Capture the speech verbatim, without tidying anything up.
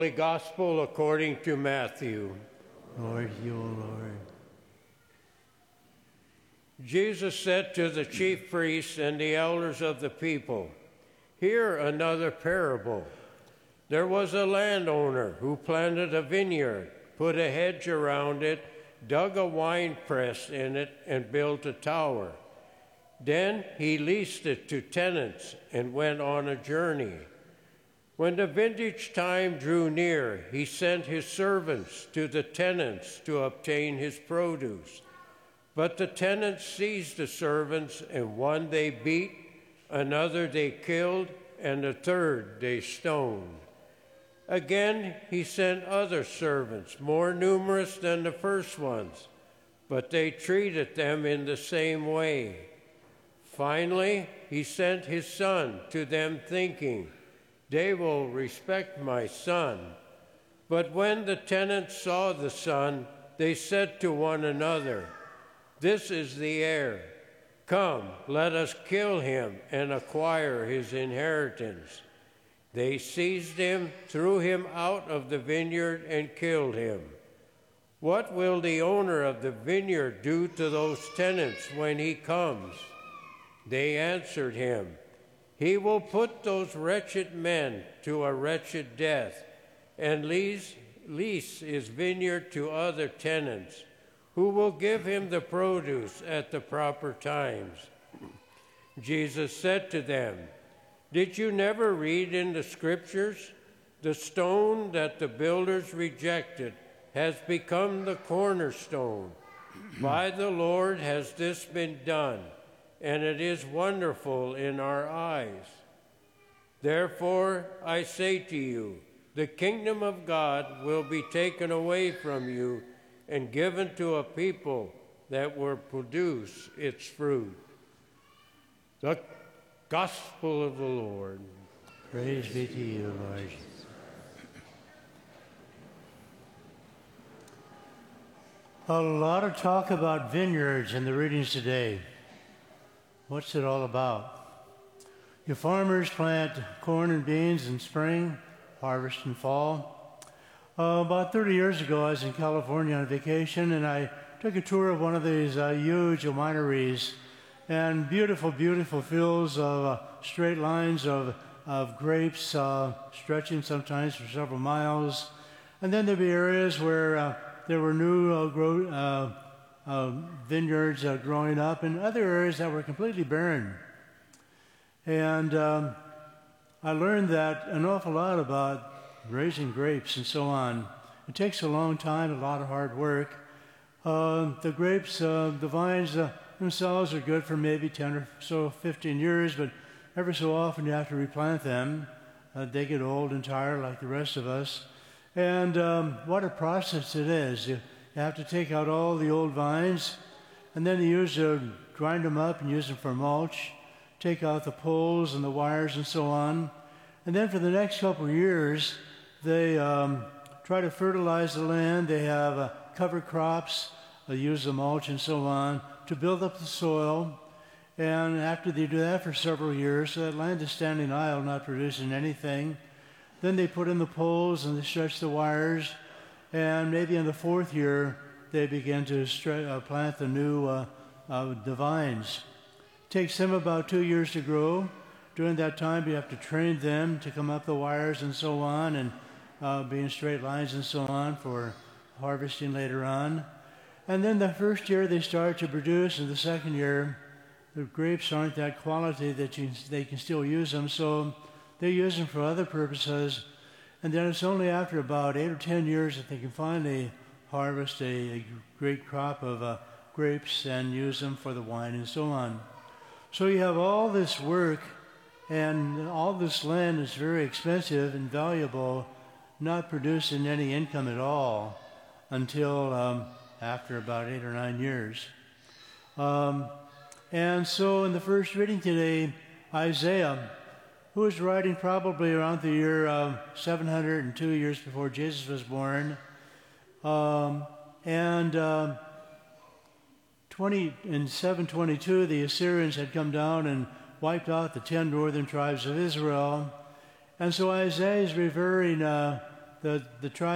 Holy Gospel according to Matthew. Lord, you, O Lord. Jesus said to the chief priests and the elders of the people, "Hear another parable. There was a landowner who planted a vineyard, put a hedge around it, dug a wine press in it, and built a tower. Then he leased it to tenants and went on a journey. When the vintage time drew near, he sent his servants to the tenants to obtain his produce. But the tenants seized the servants, and one they beat, another they killed, and the third they stoned. Again he sent other servants, more numerous than the first ones, but they treated them in the same way. Finally he sent his son to them, thinking, 'They will respect my son.' But when the tenants saw the son, they said to one another, 'This is the heir. Come, let us kill him and acquire his inheritance.' They seized him, threw him out of the vineyard, and killed him. What will the owner of the vineyard do to those tenants when he comes?" They answered him, "He will put those wretched men to a wretched death and lease, lease his vineyard to other tenants, who will give him the produce at the proper times." Jesus said to them, "Did you never read in the scriptures, 'The stone that the builders rejected has become the cornerstone. By the Lord has this been done, and it is wonderful in our eyes.' Therefore, I say to you, the kingdom of God will be taken away from you and given to a people that will produce its fruit." The Gospel of the Lord. Praise be to you, Lord. A lot of talk about vineyards in the readings today. What's it all about? Your farmers plant corn and beans in spring, harvest in fall. Uh, about thirty years ago, I was in California on vacation, and I took a tour of one of these uh, huge wineries, and beautiful, beautiful fields of uh, straight lines of, of grapes uh, stretching sometimes for several miles. And then there'd be areas where uh, there were new uh, grow, uh, uh, vineyards uh, growing up, and other areas that were completely barren. And um, I learned that an awful lot about raising grapes and so on. It takes a long time, a lot of hard work. Uh, the grapes, uh, the vines uh, themselves are good for maybe ten or so, fifteen years, but every so often you have to replant them. Uh, they get old and tired like the rest of us. And um, what a process it is. You, you have to take out all the old vines, and then you use to grind them up and use them for mulch, take out the poles and the wires and so on. And then for the next couple of years, they um, try to fertilize the land. They have uh, cover crops, they use the mulch and so on to build up the soil. And after they do that for several years, so that land is standing idle, not producing anything. Then they put in the poles and they stretch the wires. And maybe in the fourth year, they begin to stre- uh, plant the new uh, uh, the vines. It takes them about two years to grow. During that time, you have to train them to come up the wires and so on, and uh, be in straight lines and so on for harvesting later on. And then the first year they start to produce, and the second year, the grapes aren't that quality that you, they can still use them, so they use them for other purposes. And then it's only after about eight or ten years that they can finally harvest a, a great crop of uh, grapes and use them for the wine and so on. So you have all this work, and all this land is very expensive and valuable, not producing any income at all until um, after about eight or nine years. Um, and so in the first reading today, Isaiah, who was writing probably around the year uh, seven hundred two years before Jesus was born, um, and uh, twenty, in seven twenty-two, the Assyrians had come down and wiped out the ten northern tribes of Israel. And so Isaiah is referring uh, the, the tribe